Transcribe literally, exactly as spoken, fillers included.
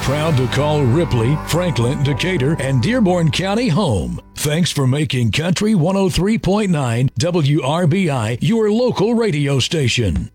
Proud to call Ripley, Franklin, Decatur, and Dearborn County home. Thanks for making Country one oh three point nine W R B I your local radio station.